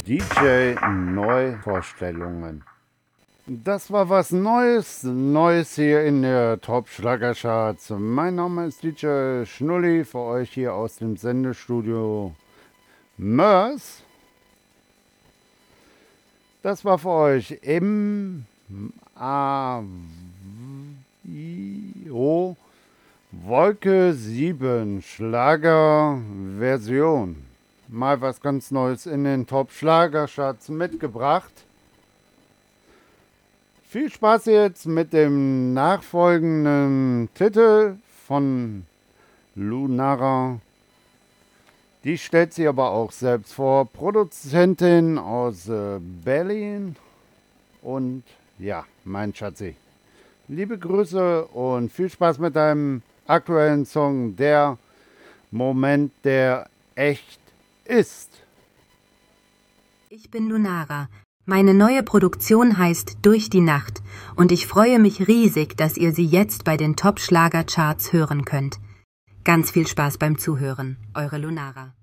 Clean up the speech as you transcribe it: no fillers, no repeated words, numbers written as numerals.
DJ-Neuvorstellungen. Das war was Neues hier in der Top-Schlagercharts. Mein Name ist DJ Schnulli, für euch hier aus dem Sendestudio Mörs. Das war für euch im AVO Wolke 7 Schlager-Version. Mal was ganz Neues in den Top-Schlagercharts mitgebracht. Viel Spaß jetzt mit dem nachfolgenden Titel von Lunara. Die stellt sie aber auch selbst vor. Produzentin aus Berlin. Und ja, mein Schatzi. Liebe Grüße und viel Spaß mit deinem aktuellen Song, der Moment, der echt ist. Ich bin Lunara. Meine neue Produktion heißt Durch die Nacht und ich freue mich riesig, dass ihr sie jetzt bei den Top-Schlager-Charts hören könnt. Ganz viel Spaß beim Zuhören. Eure Lunara.